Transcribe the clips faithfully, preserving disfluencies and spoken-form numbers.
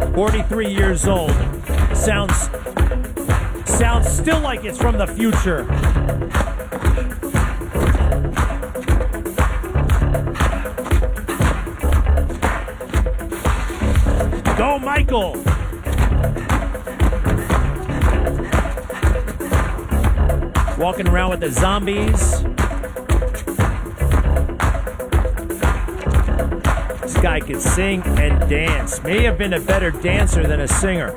forty-three years old. Sounds sounds still like it's from the future. Go, Michael! Walking around with the zombies. This guy could sing and dance. May have been a better dancer than a singer.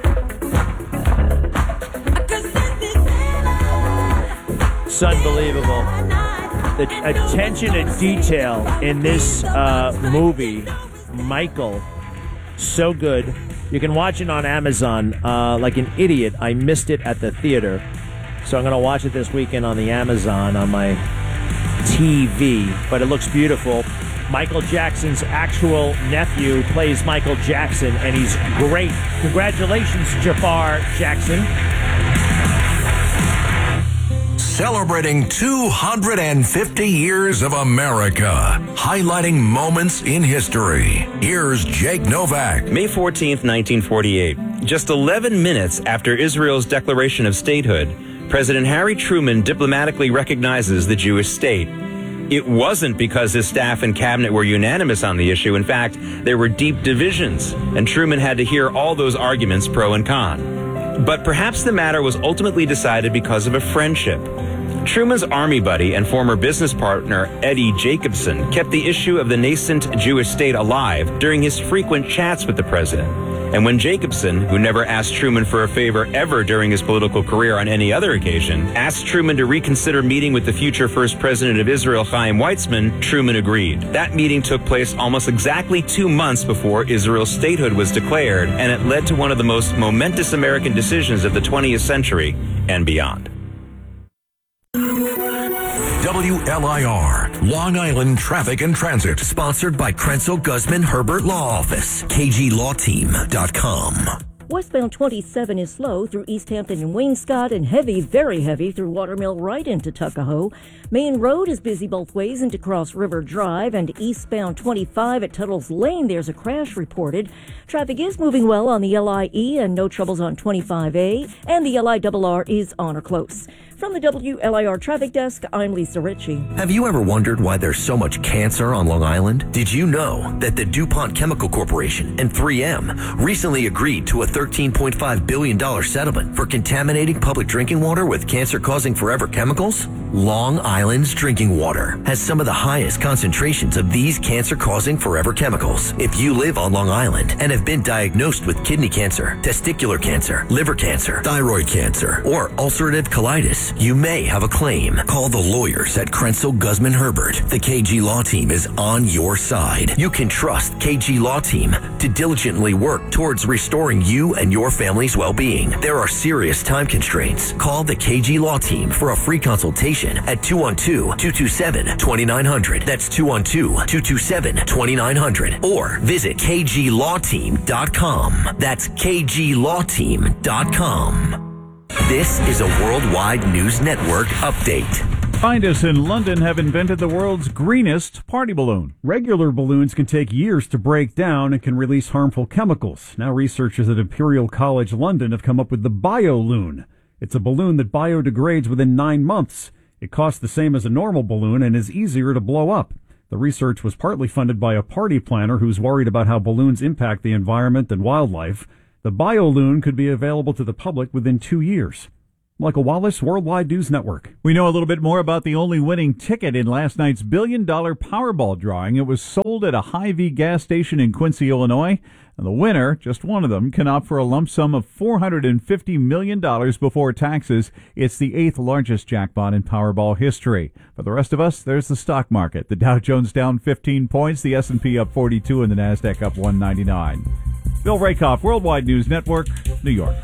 It's unbelievable. The attention to detail in this uh, movie, Michael, so good. You can watch it on Amazon. Uh, like an idiot, I missed it at the theater. So I'm going to watch it this weekend on the Amazon on my T V. But it looks beautiful. Michael Jackson's actual nephew plays Michael Jackson, and he's great. Congratulations, Jafar Jackson. Celebrating two hundred fifty years of America, highlighting moments in history. Here's Jake Novak. May fourteenth, nineteen forty-eight. Just eleven minutes after Israel's declaration of statehood, President Harry Truman diplomatically recognizes the Jewish state. It wasn't because his staff and cabinet were unanimous on the issue. In fact, there were deep divisions, and Truman had to hear all those arguments pro and con. But perhaps the matter was ultimately decided because of a friendship. Truman's army buddy and former business partner, Eddie Jacobson, kept the issue of the nascent Jewish state alive during his frequent chats with the president. And when Jacobson, who never asked Truman for a favor ever during his political career on any other occasion, asked Truman to reconsider meeting with the future first president of Israel, Chaim Weizmann, Truman agreed. That meeting took place almost exactly two months before Israel's statehood was declared, and it led to one of the most momentous American decisions of the twentieth century and beyond. W L I R, Long Island Traffic and Transit. Sponsored by Krenzel Guzman Herbert Law Office, K G law team dot com. Westbound twenty-seven is slow through East Hampton and Wainscott, and heavy, very heavy, through Watermill right into Tuckahoe. Main Road is busy both ways into Cross River Drive, and eastbound twenty-five at Tuttle's Lane, there's a crash reported. Traffic is moving well on the L I E, and no troubles on twenty-five A, and the L I R R is on or close. From the W L I R Traffic Desk, I'm Lisa Ritchie. Have you ever wondered why there's so much cancer on Long Island? Did you know that the DuPont Chemical Corporation and three M recently agreed to a thirteen point five billion dollars settlement for contaminating public drinking water with cancer-causing forever chemicals? Long Island's drinking water has some of the highest concentrations of these cancer-causing forever chemicals. If you live on Long Island and have been diagnosed with kidney cancer, testicular cancer, liver cancer, thyroid cancer, or ulcerative colitis, you may have a claim. Call the lawyers at Krenzel Guzman Herbert. The K G Law Team is on your side. You can trust K G Law Team to diligently work towards restoring you and your family's well-being. There are serious time constraints. Call the K G Law Team for a free consultation at two one two, two two seven, two nine zero zero. That's two one two, two two seven, two nine zero zero. Or visit K G law team dot com. That's K G law team dot com. This is a Worldwide News Network update. Scientists in London have invented the world's greenest party balloon. Regular balloons can take years to break down and can release harmful chemicals. Now researchers at Imperial College London have come up with the BioLoon. It's a balloon that biodegrades within nine months. It costs the same as a normal balloon and is easier to blow up. The research was partly funded by a party planner who's worried about how balloons impact the environment and wildlife. The BioLoon could be available to the public within two years. Michael Wallace, Worldwide News Network. We know a little bit more about the only winning ticket in last night's billion-dollar Powerball drawing. It was sold at a Hy-Vee gas station in Quincy, Illinois. And the winner, just one of them, can opt for a lump sum of four hundred fifty million dollars before taxes. It's the eighth largest jackpot in Powerball history. For the rest of us, there's the stock market. The Dow Jones down fifteen points, the S and P up forty-two, and the NASDAQ up one ninety-nine. Bill Rakoff, Worldwide News Network, New York.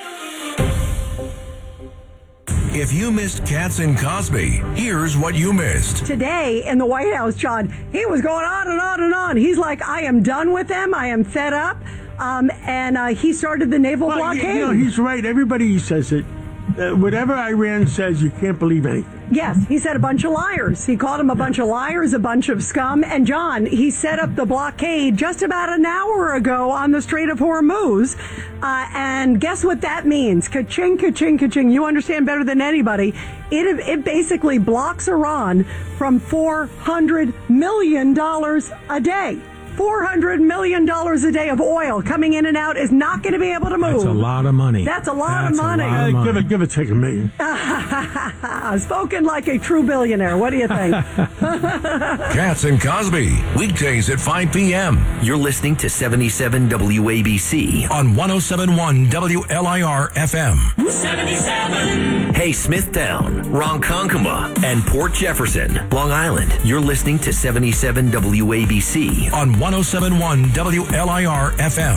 If you missed Katz and Cosby, here's what you missed. Today in the White House, John, he was going on and on and on. He's like, I am done with them. I am fed up. Um, and uh, he started the naval well, blockade. You know, he's right. Everybody says it. uh, whatever Iran says, you can't believe anything. Yes, he said a bunch of liars. He called them a bunch of liars, a bunch of scum. And John, he set up the blockade just about an hour ago on the Strait of Hormuz. Uh, and guess what that means? Ka-ching, ka-ching, ka-ching. You understand better than anybody. It, it basically blocks Iran from four hundred million dollars a day. four hundred million dollars a day of oil coming in and out is not going to be able to move. That's a lot of money. That's a lot That's of money. A lot of money. Give it, give it, take a million. Spoken like a true billionaire. What do you think? Katz and Cosby, weekdays at five p.m. You're listening to seventy-seven W A B C on one oh seven point one W L I R F M. seventy-seven. Hey, Smithtown, Ronkonkoma, and Port Jefferson, Long Island. You're listening to seventy-seven W A B C on one oh seven point one W L I R F M.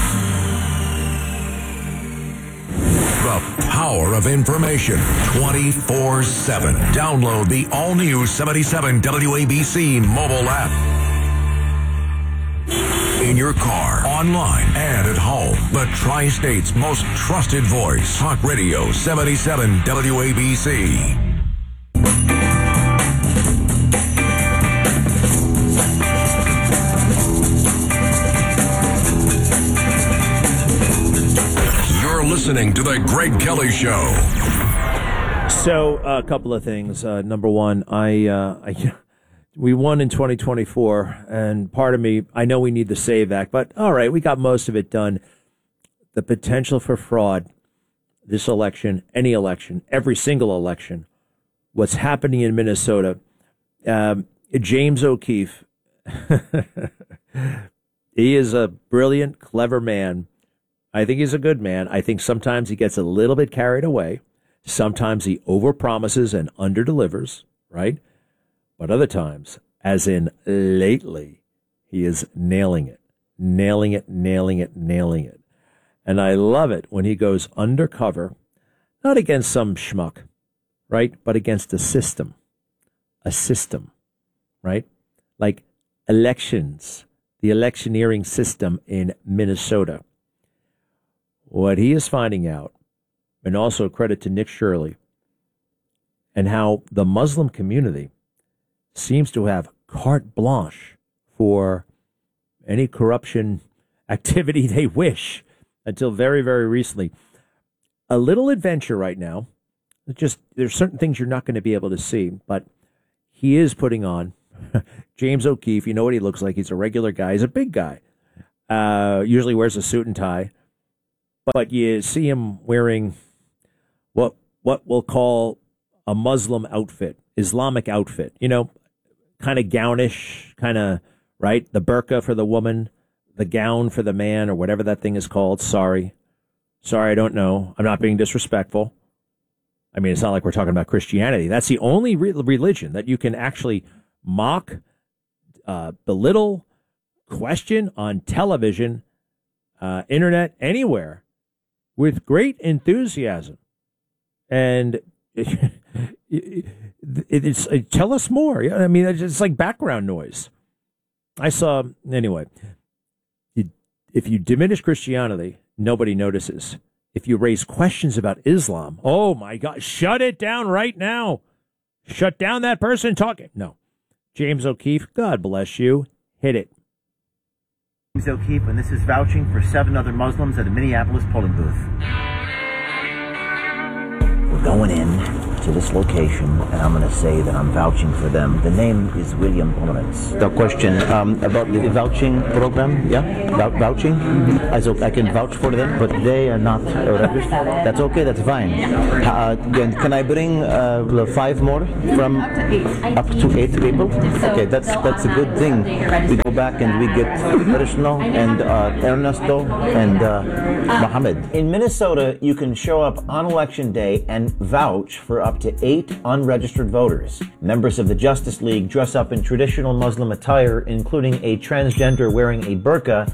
The power of information twenty-four seven. Download the all-new seventy-seven W A B C mobile app. In your car, online, and at home. The Tri-State's most trusted voice. Talk Radio seventy-seven W A B C. Listening to the Greg Kelly Show. So, uh, a couple of things. Uh, number one, I, uh, I, we won in twenty twenty-four, and part of me, I know we need the SAVE Act, but all right, we got most of it done. The potential for fraud, this election, any election, every single election, what's happening in Minnesota. Um, James O'Keefe, he is a brilliant, clever man. I think he's a good man. I think sometimes he gets a little bit carried away. Sometimes he overpromises and underdelivers, right? But other times, as in lately, he is nailing it, nailing it, nailing it, nailing it. And I love it when he goes undercover, not against some schmuck, right? But against a system, a system, right? Like elections, the electioneering system in Minnesota. What he is finding out, and also credit to Nick Shirley, and how the Muslim community seems to have carte blanche for any corruption activity they wish until very, very recently. A little adventure right now. Just there's certain things you're not going to be able to see, but he is putting on James O'Keefe. You know what he looks like. He's a regular guy. He's a big guy. Uh, usually wears a suit and tie. But you see him wearing what what we'll call a Muslim outfit, Islamic outfit, you know, kind of gownish, kind of, right? The burqa for the woman, the gown for the man, or whatever that thing is called. Sorry. Sorry, I don't know. I'm not being disrespectful. I mean, it's not like we're talking about Christianity. That's the only re- religion that you can actually mock, uh, belittle, question on television, uh, internet, anywhere, with great enthusiasm. And it, it, it's it, tell us more. I mean, it's like background noise. I saw, anyway, if you diminish Christianity, nobody notices. If you raise questions about Islam, oh my God, shut it down right now. Shut down that person talking. No. James O'Keefe, God bless you. Hit it. James O'Keefe, and this is vouching for seven other Muslims at a Minneapolis polling booth. We're going in to this location, and I'm going to say that I'm vouching for them. The name is William Lawrence. The question um, about the vouching program, yeah? Vou- vouching? Mm-hmm. I, so I can vouch for them, but they are not uh, registered. That's okay, that's fine. Uh, can I bring uh, five more from up to eight, up to eight people? Okay, that's that's a good thing. We go back and we get Krishna and uh, Ernesto and uh, Mohammed. In Minnesota, you can show up on election day and vouch for up to eight unregistered voters. Members of the Justice League dress up in traditional Muslim attire, including a transgender wearing a burqa,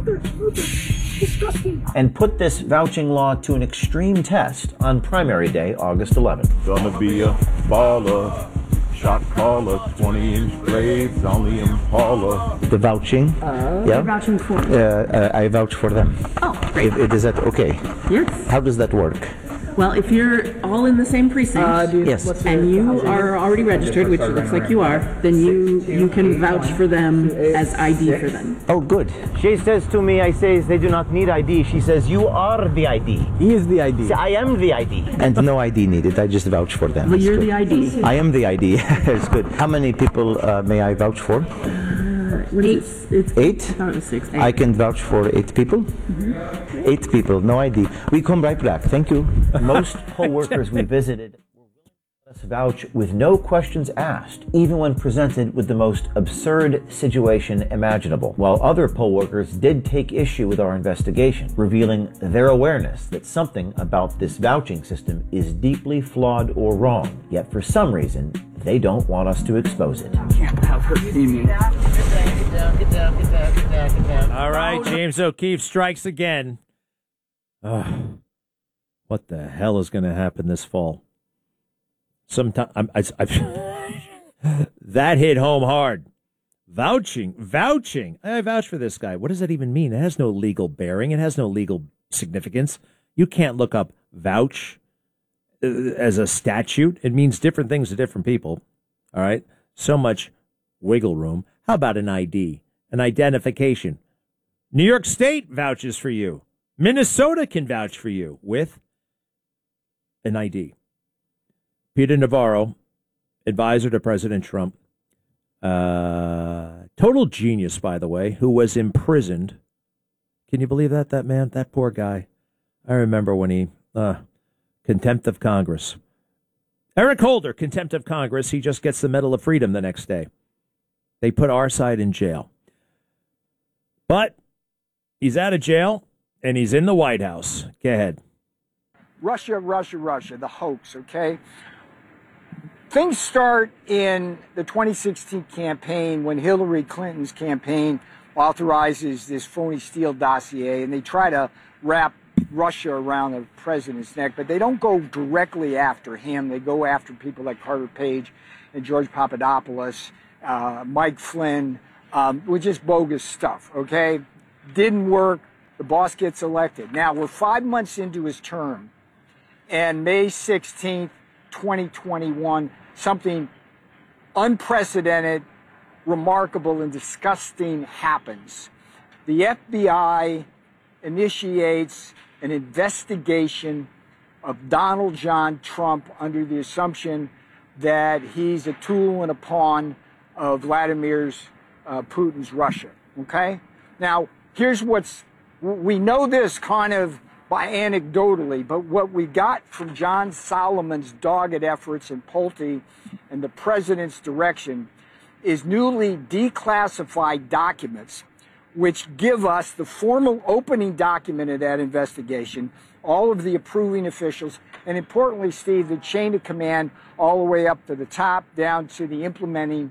and put this vouching law to an extreme test on primary day, August eleventh. Gonna be a baller, shot caller, twenty inch blades, only Impala. The vouching? Uh, yeah? You're vouching for? Uh, uh, I vouch for them. Oh, great. Is, is that okay? Yes. How does that work? Well, if you're all in the same precinct, Uh, yes. and you are already registered, which it looks like you are, then you you can vouch for them as I D for them. Oh, good. She says to me, I say they do not need I D. She says, you are the I D. He is the I D. I am the I D. And no I D needed. I just vouch for them. Well, It's you're good. the I D. I am the I D. It's good. How many people uh, may I vouch for? What is it? It's, Eight? I thought it was six. Eight. I can vouch for eight people. Mm-hmm. Eight people, no I D. We come right back. Thank you. Most poll workers we visited were willing to let us vouch with no questions asked, even when presented with the most absurd situation imaginable. While other poll workers did take issue with our investigation, revealing their awareness that something about this vouching system is deeply flawed or wrong. Yet for some reason, they don't want us to expose it. Can't have her see me. All right, James O'Keefe strikes again. Ugh. What the hell is going to happen this fall? Sometime I'm, I, I, that hit home hard. Vouching, vouching. I vouch for this guy. What does that even mean? It has no legal bearing. It has no legal significance. You can't look up vouch as a statute. It means different things to different people. All right. So much wiggle room. How about an I D, an identification? New York State vouches for you. Minnesota can vouch for you with an I D. Peter Navarro, advisor to President Trump, uh, total genius, by the way, who was imprisoned. Can you believe that, that man, that poor guy? I remember when he, uh, contempt of Congress. Eric Holder, contempt of Congress. He just gets the Medal of Freedom the next day. They put our side in jail. But he's out of jail, and he's in the White House. Go ahead. Russia, Russia, Russia, the hoax, okay? Things start in the twenty sixteen campaign when Hillary Clinton's campaign authorizes this phony Steele dossier, and they try to wrap Russia around the president's neck, but they don't go directly after him. They go after people like Carter Page and George Papadopoulos, uh, Mike Flynn, um, which is bogus stuff, okay? Didn't work. The boss gets elected. Now, we're five months into his term, and May sixteenth, twenty twenty-one, something unprecedented, remarkable, and disgusting happens. The F B I initiates an investigation of Donald John Trump under the assumption that he's a tool and a pawn of Vladimir's uh, Putin's Russia, okay? Now, here's what's, we know this kind of by anecdotally, but what we got from John Solomon's dogged efforts in Pulte and the president's direction is newly declassified documents which give us the formal opening document of that investigation, all of the approving officials, and importantly, Steve, the chain of command all the way up to the top, down to the implementing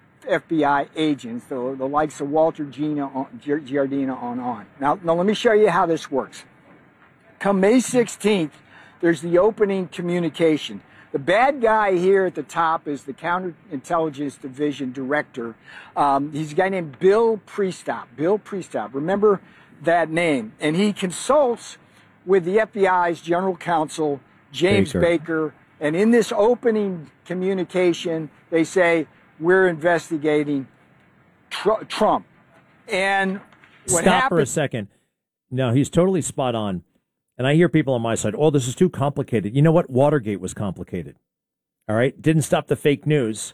F B I agents, the, the likes of Walter Gina, Giardina on on. Now, now, let me show you how this works. Come May sixteenth, there's the opening communication. The bad guy here at the top is the Counterintelligence Division Director. Um, he's a guy named Bill Priestap. Bill Priestap. Remember that name. And he consults with the F B I's General Counsel, James Baker. Baker. And in this opening communication, they say, we're investigating tr- Trump. And what Stop happened- for a second. No, he's totally spot on. And I hear people on my side, oh, this is too complicated. You know what? Watergate was complicated. All right? Didn't stop the fake news.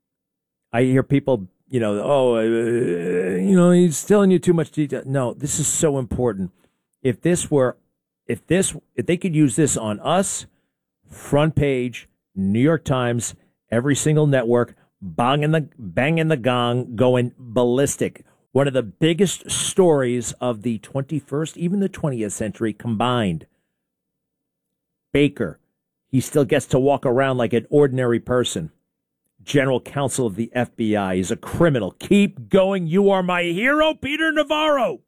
I hear people, you know, oh, uh, you know, he's telling you too much detail. No, this is so important. If this were, if this, if they could use this on us, front page, New York Times, every single network, banging the, banging the gong, going ballistic. One of the biggest stories of the twenty-first, even the twentieth century combined. Baker, he still gets to walk around like an ordinary person. General Counsel of the F B I. He's a criminal. Keep going. You are my hero, Peter Navarro.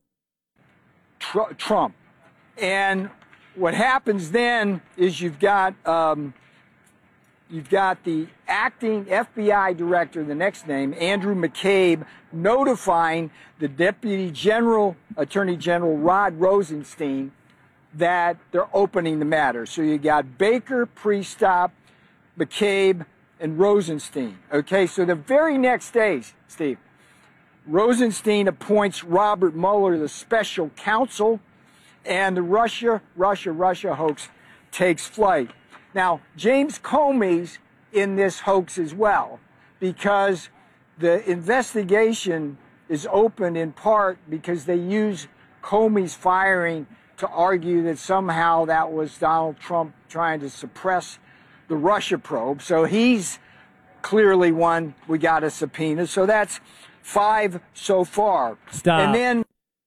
Tr- Trump. And what happens then is you've got um, you've got the acting F B I director, the next name, Andrew McCabe, notifying the Deputy General, Attorney General Rod Rosenstein, that they're opening the matter. So you got Baker, Priestap, McCabe, and Rosenstein. Okay, so the very next day, Steve, Rosenstein appoints Robert Mueller the special counsel, and the Russia, Russia, Russia hoax takes flight. Now, James Comey's in this hoax as well, because the investigation is open in part because they use Comey's firing to argue that somehow that was Donald Trump trying to suppress the Russia probe. So he's clearly one we got a subpoena. So that's five so far. Stop. And then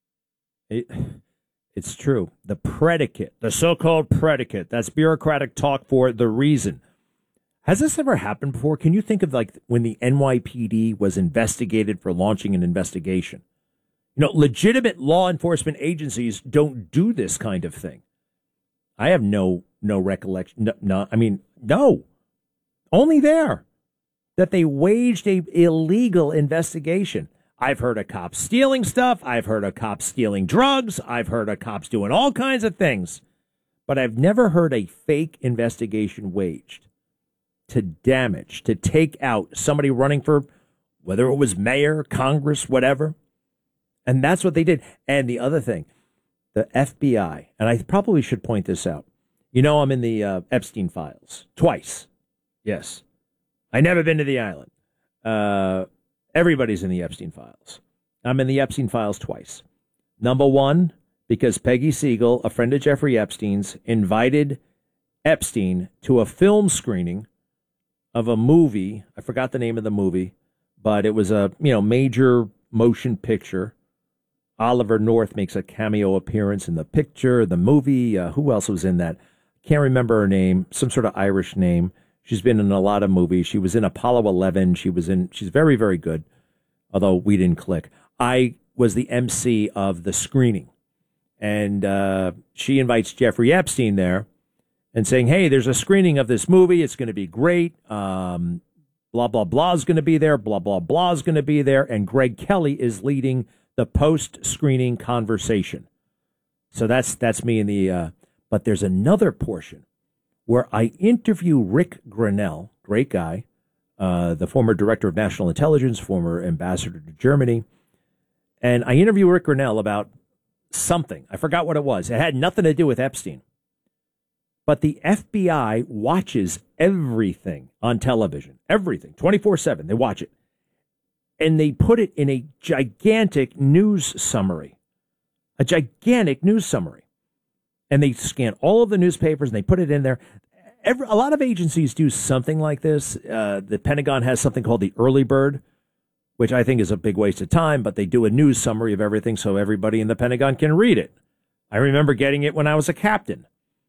it, it's true. The predicate, the so-called predicate, that's bureaucratic talk for the reason. Has this ever happened before? Can you think of like when the N Y P D was investigated for launching an investigation? You know, legitimate law enforcement agencies don't do this kind of thing. I have no no recollection. No, no I mean, no. Only there that they waged a illegal investigation. I've heard of cops stealing stuff. I've heard of cops stealing drugs. I've heard of cops doing all kinds of things. But I've never heard a fake investigation waged to damage, to take out somebody running for, whether it was mayor, Congress, whatever. And that's what they did. And the other thing, the F B I, and I probably should point this out. You know, I'm in the uh, Epstein files twice. Yes. I never been to the island. Uh, everybody's in the Epstein files. I'm in the Epstein files twice. Number one, because Peggy Siegel, a friend of Jeffrey Epstein's, invited Epstein to a film screening of a movie. I forgot the name of the movie, but it was a, you know, major motion picture. Oliver North makes a cameo appearance in the picture, the movie. Uh, who else was in that? Can't remember her name. Some sort of Irish name. She's been in a lot of movies. She was in Apollo eleven. She was in. She's very, very good. Although we didn't click. I was the M C of the screening, and uh, she invites Jeffrey Epstein there, and saying, "Hey, there's a screening of this movie. It's going to be great. Um, blah blah blah is going to be there. Blah blah blah is going to be there." And Greg Kelly is leading the post-screening conversation. So that's that's me in the. Uh, but there's another portion where I interview Rick Grenell, great guy, uh, the former director of national intelligence, former ambassador to Germany. And I interview Rick Grenell about something. I forgot what it was. It had nothing to do with Epstein. But the F B I watches everything on television, everything, twenty-four seven. They watch it. And they put it in a gigantic news summary, a gigantic news summary. And they scan all of the newspapers and they put it in there. Every, a lot of agencies do something like this. Uh, the Pentagon has something called the Early Bird, which I think is a big waste of time, but they do a news summary of everything so everybody in the Pentagon can read it. I remember getting it when I was a captain.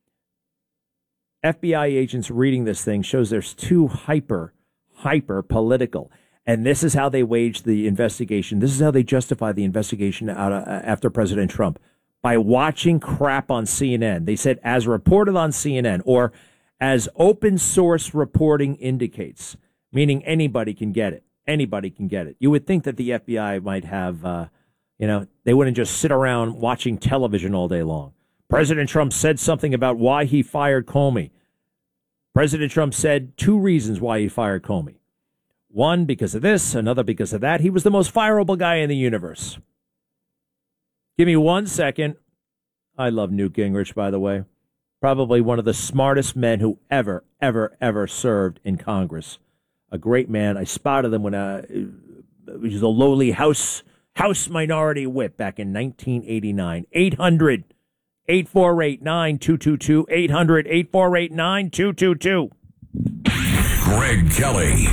F B I agents reading this thing shows there's too hyper, hyper political. And this is how they waged the investigation. This is how they justify the investigation out of, uh, after President Trump. By watching crap on C N N. They said, as reported on C N N, or as open source reporting indicates, meaning anybody can get it. Anybody can get it. You would think that the F B I might have, uh, you know, they wouldn't just sit around watching television all day long. President Trump said something about why he fired Comey. President Trump said two reasons why he fired Comey. One, because of this, another because of that. He was the most fireable guy in the universe. Give me one second. I love Newt Gingrich, by the way. Probably one of the smartest men who ever, ever, ever served in Congress. A great man. I spotted him when uh, he was a lowly House House Minority Whip back in nineteen eighty-nine. eight hundred, eight four eight, nine two two two. eight hundred, eight four eight, nine two two two. Greg Kelly.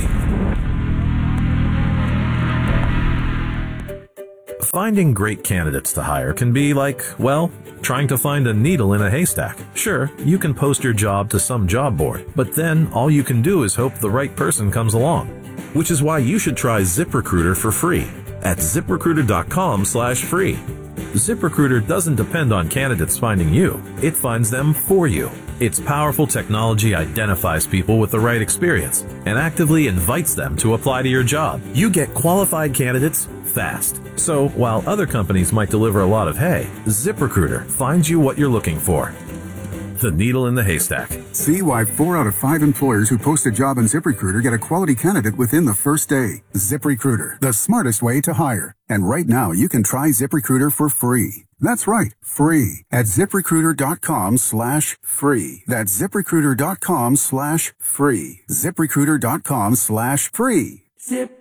Finding great candidates to hire can be like, well, trying to find a needle in a haystack. Sure, you can post your job to some job board, but then all you can do is hope the right person comes along. Which is why you should try ZipRecruiter for free at ZipRecruiter.com slash free. ZipRecruiter doesn't depend on candidates finding you. It finds them for you. Its powerful technology identifies people with the right experience and actively invites them to apply to your job. You get qualified candidates fast. So while other companies might deliver a lot of hay, ZipRecruiter finds you what you're looking for. The needle in the haystack. See why four out of five employers who post a job on ZipRecruiter get a quality candidate within the first day. ZipRecruiter, the smartest way to hire. And right now, you can try ZipRecruiter for free. That's right, free at ZipRecruiter.com slash free. That's ZipRecruiter.com slash free. ZipRecruiter.com slash free. Zip.